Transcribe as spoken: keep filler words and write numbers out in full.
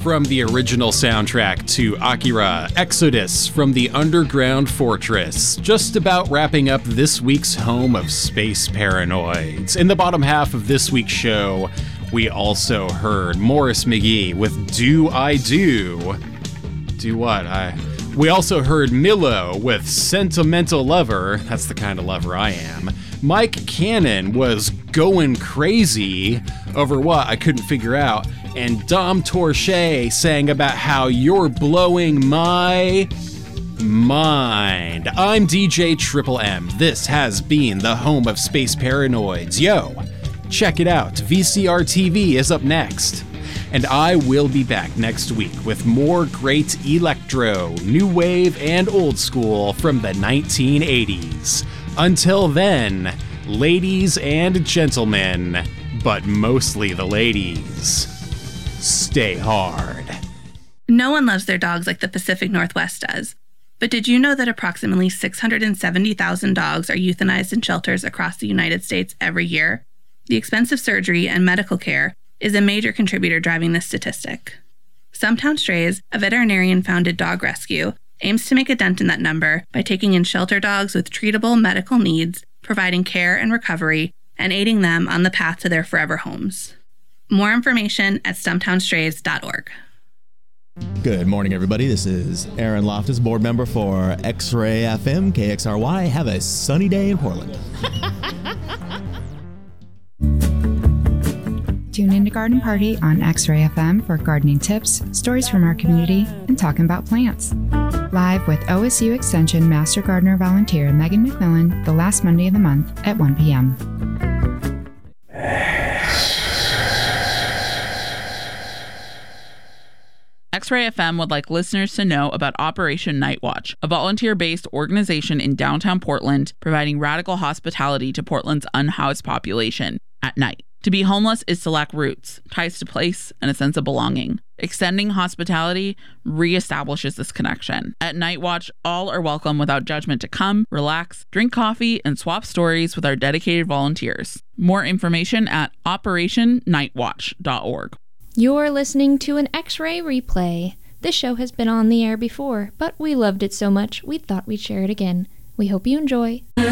from the original soundtrack to Akira, Exodus from the Underground Fortress, just about wrapping up this week's home of Space Paranoids. In the bottom half of this week's show, we also heard Morris McGee with Do I Do? Do what? I... We also heard Milo with Sentimental Lover. That's the kind of lover I am. Mike Cannon was Going Crazy over what? I couldn't figure out. And Dom Torche sang about how you're blowing my mind. I'm D J Triple M. This has been the home of Space Paranoids. Yo, check it out. V C R T V is up next. And I will be back next week with more great electro, new wave, and old school from the nineteen eighties. Until then, ladies and gentlemen, but mostly the ladies, stay hard. No one loves their dogs like the Pacific Northwest does. But did you know that approximately six hundred seventy thousand dogs are euthanized in shelters across the United States every year? The expensive surgery and medical care is a major contributor driving this statistic. Stumptown Strays, a veterinarian-founded dog rescue, aims to make a dent in that number by taking in shelter dogs with treatable medical needs, providing care and recovery, and aiding them on the path to their forever homes. More information at stumptown strays dot org. Good morning, everybody. This is Aaron Loftus, board member for X-Ray F M, K X R Y. Have a sunny day in Portland. Tune in to Garden Party on X-Ray F M for gardening tips, stories from our community, and talking about plants. Live with O S U Extension Master Gardener Volunteer Megan McMillan the last Monday of the month at one p.m. X-Ray F M would like listeners to know about Operation Night Watch, a volunteer-based organization in downtown Portland providing radical hospitality to Portland's unhoused population at night. To be homeless is to lack roots, ties to place, and a sense of belonging. Extending hospitality reestablishes this connection. At Night Watch, all are welcome without judgment to come, relax, drink coffee, and swap stories with our dedicated volunteers. More information at operation night watch dot org. You're listening to an X-Ray replay. This show has been on the air before, but we loved it so much we thought we'd share it again. We hope you enjoy.